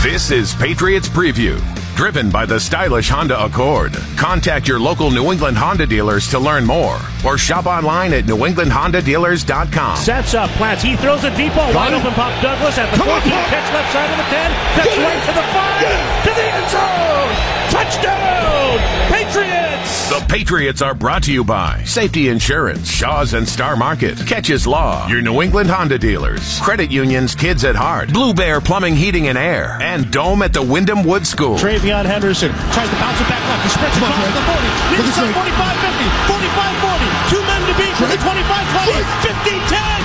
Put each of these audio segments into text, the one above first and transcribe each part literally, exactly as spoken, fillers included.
This is Patriots Preview, driven by the stylish Honda Accord. Contact your local New England Honda dealers to learn more, or shop online at new england honda dealers dot com. Sets up, plants. He throws a deep ball. Wide open pop. Douglas at the fourteen. Catch left side of the ten. Cuts right to the five. To the end zone. Touchdown, Patriots! The Patriots are brought to you by Safety Insurance, Shaw's and Star Market, Catches Law, your New England Honda dealers, Credit Unions, Kids at Heart, Blue Bear Plumbing, Heating and Air, and Dome at the Wyndham Wood School. Travion Henderson tries to bounce it back left. He sprints across the forty. Near side forty-five fifty. forty-five forty. Two men to beat for the twenty-five twenty. fifteen ten.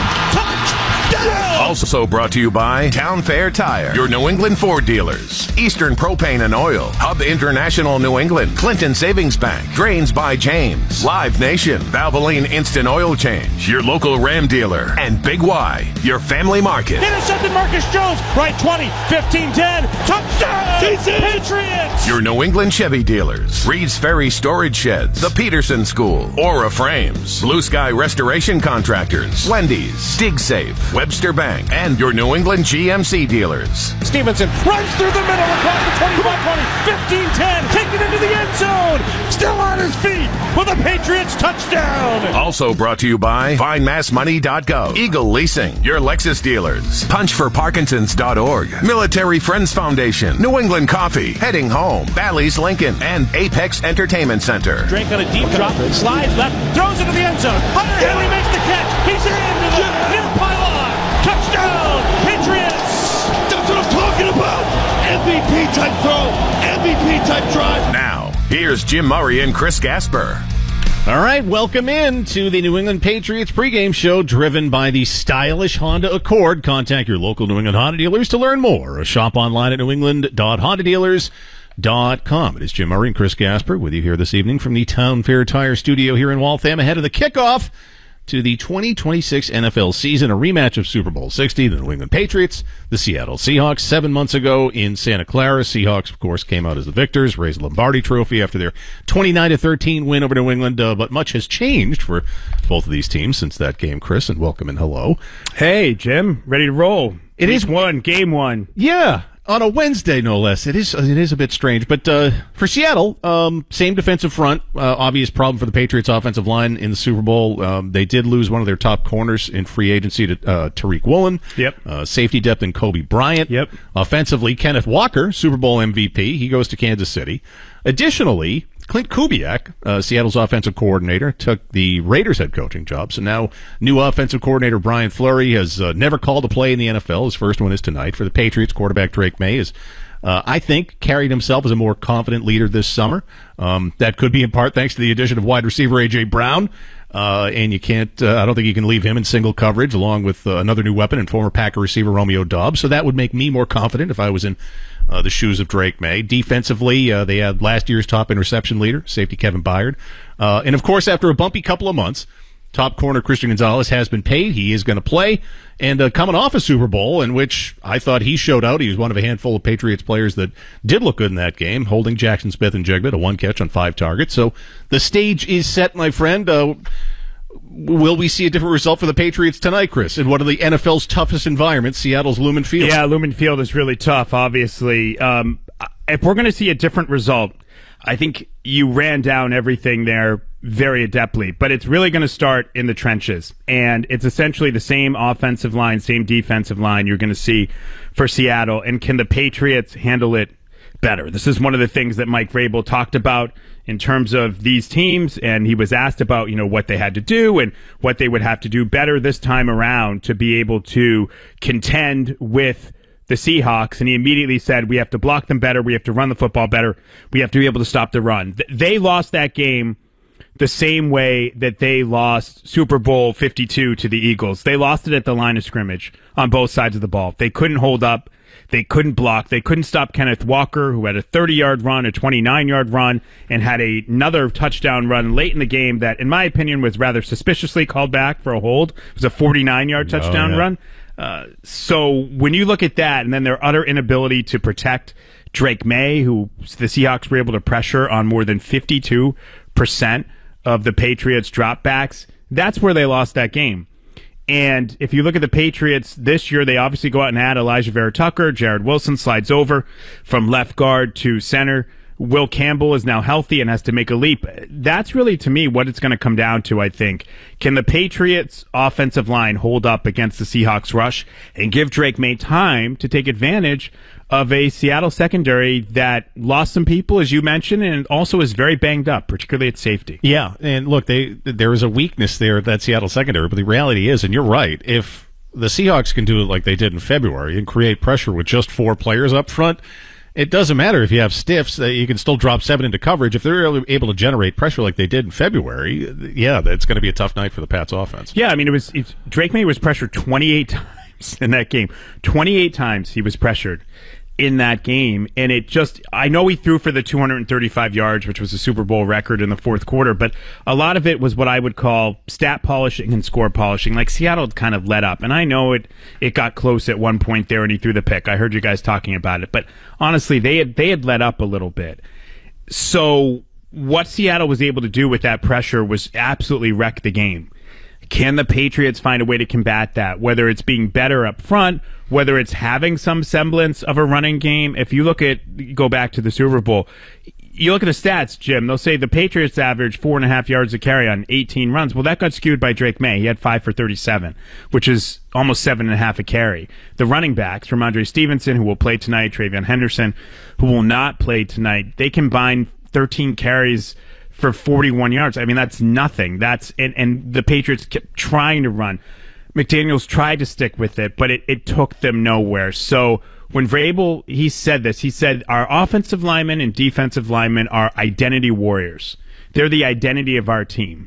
Touchdown! Also brought to you by Town Fair Tire, your New England Ford dealers, Eastern Propane and Oil, Hub International New England, Clinton Savings Bank, Drains by James, Live Nation, Valvoline Instant Oil Change, your local Ram dealer, and Big Y, your family market. Intercepted Marcus Jones, right twenty, fifteen ten, touchdown, Patriots! Your New England Chevy dealers, Reed's Ferry Storage Sheds, the Peterson School, Aura Frames, Blue Sky Restoration Contractors, Wendy's, Dig Safe, Webster Bank, and your New England G M C dealers. Stevenson runs through the middle across the twenty-five twenty, fifteen ten, taken into the end zone, still on his feet with a Patriots touchdown. Also brought to you by find mass money dot gov, Eagle Leasing, your Lexus dealers, punch for parkinsons dot org, Military Friends Foundation, New England Coffee, Heading Home, Bally's Lincoln, and Apex Entertainment Center. Drake on a deep drop, slides left, throws into the end zone. Hunter Henry makes the catch. He's into the near pylon. Touchdown, Patriots! That's what I'm talking about! M V P type throw, M V P type drive. Now, here's Jim Murray and Chris Gasper. All right, welcome in to the New England Patriots pregame show, driven by the stylish Honda Accord. Contact your local New England Honda dealers to learn more, or shop online at new england dot honda dealers dot com. It is Jim Murray and Chris Gasper with you here this evening from the Town Fair Tire Studio here in Waltham, ahead of the kickoff to the twenty twenty-six N F L season, a rematch of Super Bowl sixty, the New England Patriots, the Seattle Seahawks, seven months ago in Santa Clara. Seahawks, of course, came out as the victors, raised the Lombardi Trophy after their twenty-nine to thirteen win over New England, uh, but much has changed for both of these teams since that game, Chris, and welcome and hello. Hey, Jim, ready to roll. It Week is one, game one. Yeah. On a Wednesday, no less. It is it is a bit strange. But uh, for Seattle, um, same defensive front. Uh, obvious problem for the Patriots' offensive line in the Super Bowl. Um, they did lose one of their top corners in free agency to uh, Tariq Woolen. Yep. Uh, safety depth in Kobe Bryant. Yep. Offensively, Kenneth Walker, Super Bowl M V P. He goes to Kansas City. Additionally, Clint Kubiak, uh, Seattle's offensive coordinator, took the Raiders head coaching job. So now new offensive coordinator Brian Fleury has uh, never called a play in the N F L. His first one is tonight. For the Patriots, quarterback Drake May is, uh, I think, carried himself as a more confident leader this summer. Um, that could be in part thanks to the addition of wide receiver A J. Brown. Uh, and you can't, uh, I don't think you can leave him in single coverage along with uh, another new weapon and former Packer receiver Romeo Doubs. So that would make me more confident if I was in uh, the shoes of Drake May. Defensively, uh, they had last year's top interception leader, safety Kevin Byard. Uh, and of course, after a bumpy couple of months, top corner Christian Gonzalez has been paid. He is going to play. And uh, coming off a Super Bowl in which I thought he showed out. He was one of a handful of Patriots players that did look good in that game, holding Jackson Smith and Jigba to one catch on five targets. So the stage is set, my friend. Uh, will we see a different result for the Patriots tonight, Chris, in one of the N F L's toughest environments, Seattle's Lumen Field? Yeah, Lumen Field is really tough, obviously. Um, if we're going to see a different result, I think you ran down everything there very adeptly, but it's really going to start in the trenches, and it's essentially the same offensive line, same defensive line you're going to see for Seattle, and can the Patriots handle it better? This is one of the things that Mike Vrabel talked about in terms of these teams, and he was asked about, you know, what they had to do and what they would have to do better this time around to be able to contend with the Seahawks, and he immediately said, we have to block them better, we have to run the football better, we have to be able to stop the run. They lost that game the same way that they lost Super Bowl fifty-two to the Eagles. They lost it at the line of scrimmage on both sides of the ball. They couldn't hold up. They couldn't block. They couldn't stop Kenneth Walker, who had a thirty-yard run, a twenty-nine-yard run, and had a, another touchdown run late in the game that, in my opinion, was rather suspiciously called back for a hold. It was a forty-nine-yard touchdown oh, yeah. run. Uh, so when you look at that, and then their utter inability to protect Drake May, who the Seahawks were able to pressure on more than fifty-two percent of the Patriots' dropbacks, that's where they lost that game. And if you look at the Patriots this year, they obviously go out and add Elijah Vera-Tucker. Jared Wilson slides over from left guard to center. Will Campbell is now healthy and has to make a leap. That's really, to me, what it's going to come down to, I think. Can the Patriots' offensive line hold up against the Seahawks rush and give Drake May time to take advantage of a Seattle secondary that lost some people, as you mentioned, and also is very banged up, particularly at safety? Yeah, and look, they there is a weakness there at that Seattle secondary, but the reality is, and you're right, if the Seahawks can do it like they did in February and create pressure with just four players up front, it doesn't matter if you have stiffs. You can still drop seven into coverage. If they're able to generate pressure like they did in February, yeah, it's going to be a tough night for the Pats offense. Yeah, I mean, it was it's, Drake May was pressured twenty-eight times in that game. twenty-eight times he was pressured in that game, and it just, I know he threw for the two hundred thirty-five yards, which was a Super Bowl record in the fourth quarter, but a lot of it was what I would call stat polishing and score polishing. Like, Seattle kind of let up, and I know it it got close at one point there, and he threw the pick. I heard you guys talking about it, but honestly, they had they had let up a little bit. So what Seattle was able to do with that pressure was absolutely wreck the game. Can the Patriots find a way to combat that, whether it's being better up front, whether it's having some semblance of a running game? If you look at, go back to the Super Bowl, you look at the stats, Jim, they'll say the Patriots averaged four and a half yards a carry on eighteen runs. Well, that got skewed by Drake May. He had five for thirty-seven, which is almost seven and a half a carry. The running backs, Ramondre Stevenson, who will play tonight, Travion Henderson, who will not play tonight, they combined thirteen carries for forty-one yards. I mean, that's nothing. That's and, and the Patriots kept trying to run. McDaniels tried to stick with it, but it, it took them nowhere. So when Vrabel, he said this, he said, our offensive linemen and defensive linemen are identity warriors. They're the identity of our team.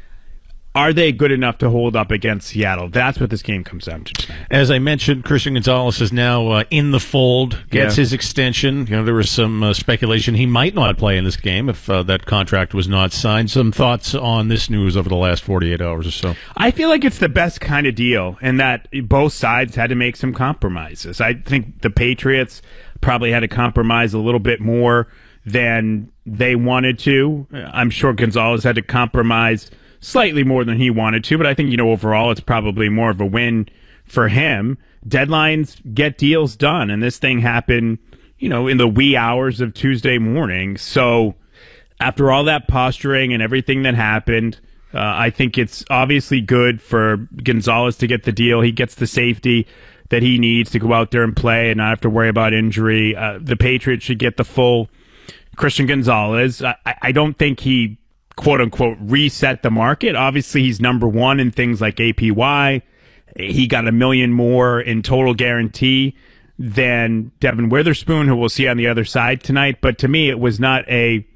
Are they good enough to hold up against Seattle? That's what this game comes down to tonight. As I mentioned, Christian Gonzalez is now uh, in the fold, gets Yeah. his extension. You know, there was some uh, speculation he might not play in this game if uh, that contract was not signed. Some thoughts on this news over the last forty-eight hours or so? I feel like it's the best kind of deal, and that both sides had to make some compromises. I think the Patriots probably had to compromise a little bit more than they wanted to. I'm sure Gonzalez had to compromise slightly more than he wanted to, but I think, you know, overall it's probably more of a win for him. Deadlines get deals done, and this thing happened, you know, in the wee hours of Tuesday morning. So after all that posturing and everything that happened, uh, I think it's obviously good for Gonzalez to get the deal. He gets the safety that he needs to go out there and play and not have to worry about injury. Uh, the Patriots should get the full Christian Gonzalez. I, I don't think he quote-unquote reset the market. Obviously, he's number one in things like A P Y. He got a million more in total guarantee than Devin Witherspoon, who we'll see on the other side tonight. But to me, it was not a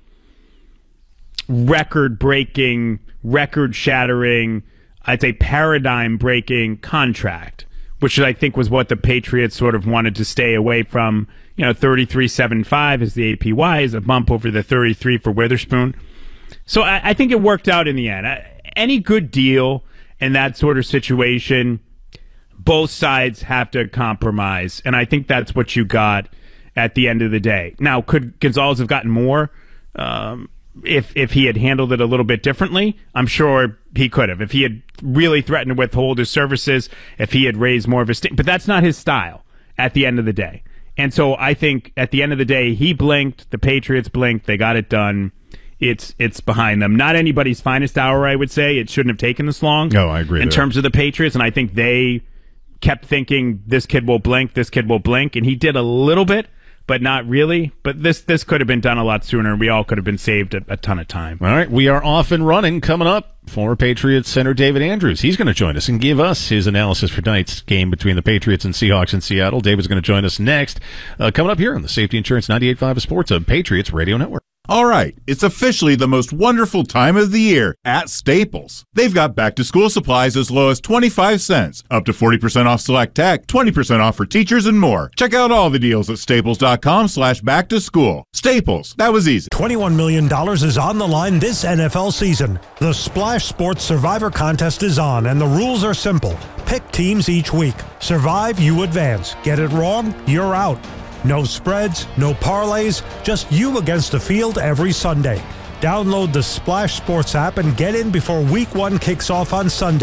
record-breaking, record-shattering, I'd say paradigm-breaking contract, which I think was what the Patriots sort of wanted to stay away from. You know, thirty-three seventy-five is the A P Y, is a bump over the thirty-three for Witherspoon. So I, I think it worked out in the end. I, any good deal in that sort of situation, both sides have to compromise, and I think that's what you got at the end of the day. Now, could Gonzalez have gotten more um, if if he had handled it a little bit differently? I'm sure he could have. If he had really threatened to withhold his services, if he had raised more of his sting, but that's not his style at the end of the day. And so I think at the end of the day, he blinked, the Patriots blinked, they got it done. It's it's behind them. Not anybody's finest hour, I would say. It shouldn't have taken this long. No, I agree. In there. terms of the Patriots, and I think they kept thinking this kid will blink, this kid will blink, and he did a little bit, but not really. But this this could have been done a lot sooner, and we all could have been saved a, a ton of time. All right, we are off and running. Coming up, former Patriots center David Andrews. He's going to join us and give us his analysis for tonight's game between the Patriots and Seahawks in Seattle. David's going to join us next. Uh, coming up here on the Safety Insurance ninety-eight point five Sports, a Patriots Radio Network. All right, it's officially the most wonderful time of the year at Staples. They've got back-to-school supplies as low as twenty-five cents, up to forty percent off select tech, twenty percent off for teachers, and more. Check out all the deals at staples.com slash back-to-school. Staples, that was easy. twenty-one million dollars is on the line this N F L season. The Splash Sports Survivor Contest is on, and the rules are simple. Pick teams each week. Survive, you advance. Get it wrong, you're out. No spreads, no parlays, just you against the field every Sunday. Download the Splash Sports app and get in before week one kicks off on Sunday.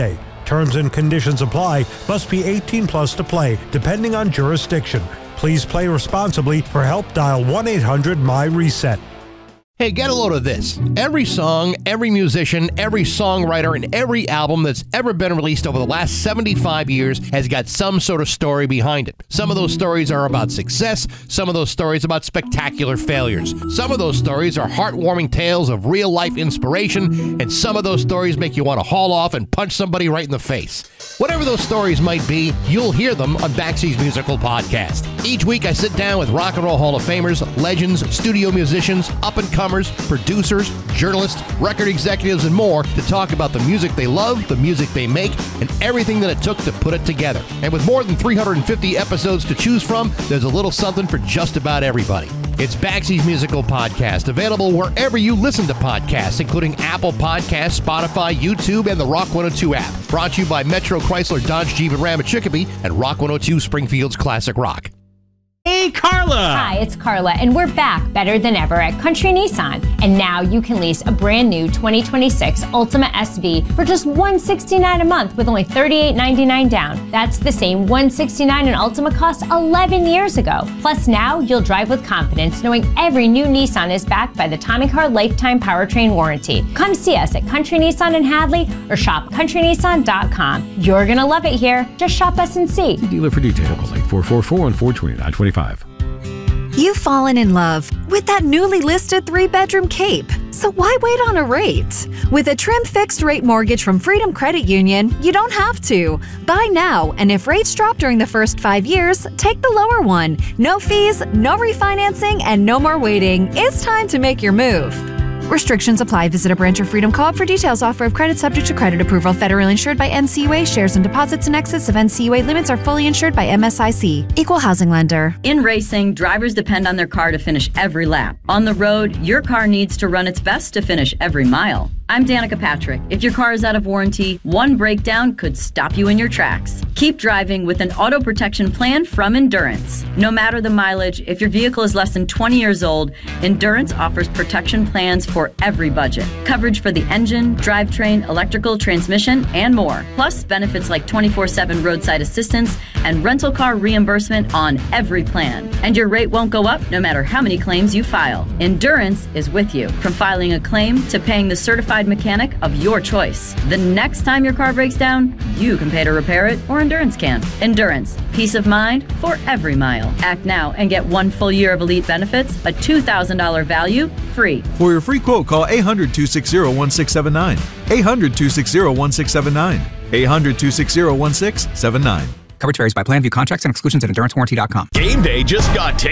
Terms and conditions apply. Must be eighteen plus to play, depending on jurisdiction. Please play responsibly. For help, dial one eight hundred M Y reset. Hey, get a load of this. Every song, every musician, every songwriter, and every album that's ever been released over the last seventy-five years has got some sort of story behind it. Some of those stories are about success, some of those stories about spectacular failures. Some of those stories are heartwarming tales of real-life inspiration, and some of those stories make you want to haul off and punch somebody right in the face. Whatever those stories might be, you'll hear them on Baxi's Musical Podcast. Each week I sit down with Rock and Roll Hall of Famers, legends, studio musicians, up-and-comers, producers, journalists, record executives, and more to talk about the music they love, the music they make, and everything that it took to put it together. And with more than three hundred fifty episodes to choose from, there's a little something for just about everybody. It's Baxi's Musical Podcast, available wherever you listen to podcasts, including Apple Podcasts, Spotify, YouTube, and the Rock one oh two app. Brought to you by Metro Chrysler Dodge Jeep and Ram at Chicopee and Rock one oh two Springfield's Classic Rock. Hey, Carla! Hi, it's Carla, and we're back better than ever at Country Nissan. And now you can lease a brand new twenty twenty-six Altima S V for just one hundred sixty-nine dollars a month with only thirty-eight ninety-nine down. That's the same one hundred sixty-nine dollars an Altima cost eleven years ago. Plus now you'll drive with confidence knowing every new Nissan is backed by the Tommy Car Lifetime Powertrain Warranty. Come see us at Country Nissan in Hadley or shop country nissan dot com. You're gonna love it here. Just shop us and see. Dealer for detail. Call eight four four, four one four, two nine two five. You've fallen in love with that newly listed three-bedroom Cape. So why wait on a rate? With a trim fixed-rate mortgage from Freedom Credit Union, you don't have to. Buy now, and if rates drop during the first five years, take the lower one. No fees, no refinancing, and no more waiting. It's time to make your move. Restrictions apply. Visit a branch or Freedom Co-op for details. Offer of credit subject to credit approval. Federally insured by N C U A. Shares and deposits in excess of N C U A limits are fully insured by M S I C. Equal housing lender. In racing, drivers depend on their car to finish every lap. On the road, your car needs to run its best to finish every mile. I'm Danica Patrick. If your car is out of warranty, one breakdown could stop you in your tracks. Keep driving with an auto protection plan from Endurance. No matter the mileage, if your vehicle is less than twenty years old, Endurance offers protection plans for every budget. Coverage for the engine, drivetrain, electrical, transmission, and more. Plus benefits like twenty-four seven roadside assistance and rental car reimbursement on every plan. And your rate won't go up no matter how many claims you file. Endurance is with you, from filing a claim to paying the certified mechanic of your choice. The next time your car breaks down, you can pay to repair it, or Endurance can. Endurance, peace of mind for every mile. Act now and get one full year of elite benefits, a two thousand dollars value, free. For your free quote, call eight hundred, two six zero, one six seven nine. eight hundred, two six zero, one six seven nine. eight hundred, two six zero, one six seven nine. Coverage varies by plan. View contracts and exclusions at endurance warranty dot com. Game day just got taken.